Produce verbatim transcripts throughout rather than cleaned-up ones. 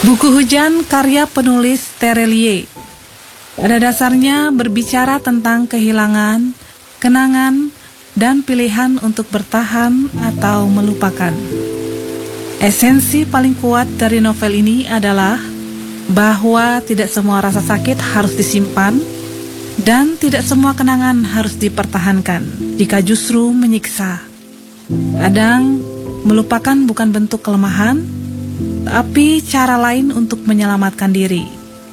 Buku Hujan karya penulis Terelie pada dasarnya berbicara tentang kehilangan, kenangan, dan pilihan untuk bertahan atau melupakan. Esensi paling kuat dari novel ini adalah bahwa tidak semua rasa sakit harus disimpan dan tidak semua kenangan harus dipertahankan jika justru menyiksa. Kadang melupakan bukan bentuk kelemahan, tapi cara lain untuk menyelamatkan diri.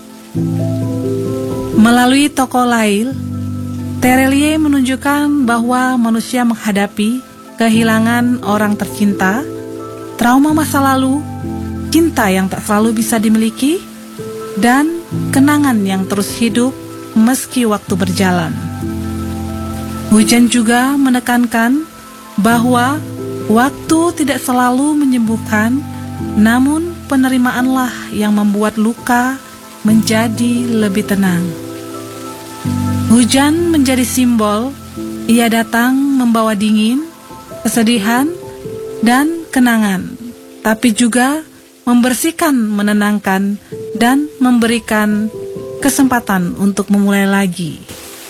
Melalui tokoh Lail, Terelie menunjukkan bahwa manusia menghadapi kehilangan orang tercinta, trauma masa lalu, cinta yang tak selalu bisa dimiliki, dan kenangan yang terus hidup meski waktu berjalan. Hujan juga menekankan bahwa waktu tidak selalu menyembuhkan, namun penerimaanlah yang membuat luka menjadi lebih tenang. Hujan menjadi simbol, ia datang membawa dingin, kesedihan, dan kenangan, tapi juga membersihkan, menenangkan, dan memberikan kesempatan untuk memulai lagi.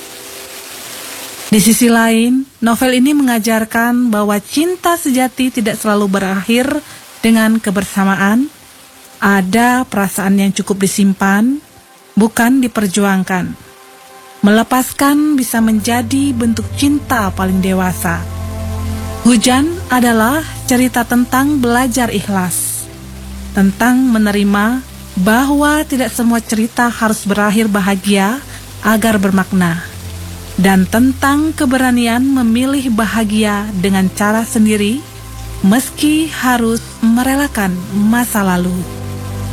Di sisi lain, novel ini mengajarkan bahwa cinta sejati tidak selalu berakhir dengan kebersamaan. Ada perasaan yang cukup disimpan, bukan diperjuangkan. Melepaskan bisa menjadi bentuk cinta paling dewasa. Hujan adalah cerita tentang belajar ikhlas, tentang menerima bahwa tidak semua cerita harus berakhir bahagia agar bermakna, dan tentang keberanian memilih bahagia dengan cara sendiri meski harus merelakan masa lalu.